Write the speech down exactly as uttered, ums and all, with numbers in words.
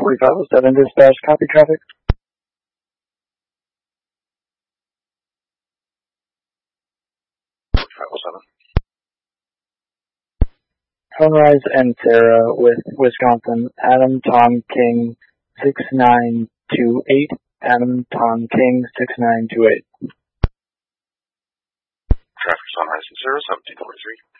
forty-five oh seven, dispatch, copy traffic. forty-five oh seven. Sunrise and Sarah with Wisconsin, Adam Tom King, six nine two eight, Adam Tom King, six nine two eight. Traffic Sunrise and Sarah, seventeen forty-three.